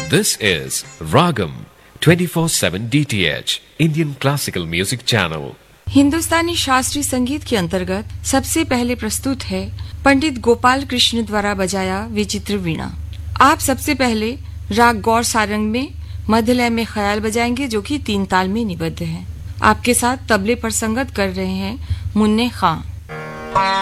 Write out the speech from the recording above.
This is Ragam 24/7 DTH Indian Classical Music Channel. हिंदुस्तानी शास्त्रीय संगीत के अंतर्गत सबसे पहले प्रस्तुत है पंडित गोपाल कृष्ण द्वारा बजाया विचित्र वीणा। आप सबसे पहले राग गौर सारंग में मध्यलय में ख्याल बजाएंगे जो कि 3 ताल में निबद्ध है। आपके साथ तबले पर संगत कर रहे हैं मुन्ने खां।